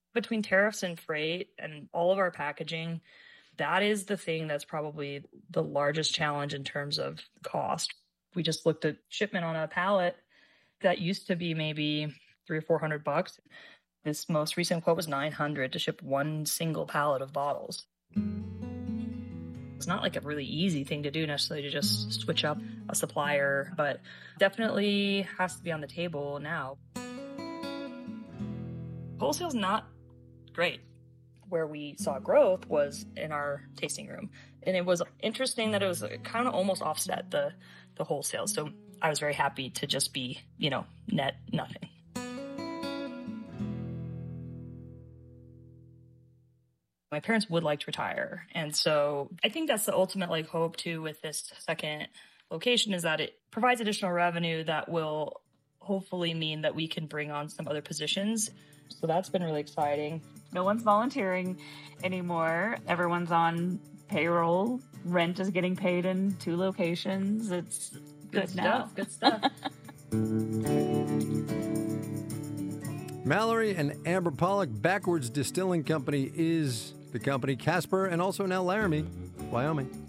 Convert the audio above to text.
Between tariffs and freight and all of our packaging, that is the thing that's probably the largest challenge in terms of cost. We just looked at shipment on a pallet that used to be maybe 300 or 400 bucks. This most recent quote was 900 to ship one single pallet of bottles. It's not like a really easy thing to do necessarily to just switch up a supplier, but definitely has to be on the table now. Wholesale's not great. Where we saw growth was in our tasting room. And it was interesting that it was kind of almost offset the wholesale. So I was very happy to just be, net nothing. My parents would like to retire. And so I think that's the ultimate hope too with this second location is that it provides additional revenue that will hopefully mean that we can bring on some other positions. So that's been really exciting. No one's volunteering anymore. Everyone's on payroll. Rent is getting paid in 2 locations. It's good now. Good stuff. Mallory and Amber Pollock, Backwards Distilling Company is the company. Casper and also now Laramie, Wyoming.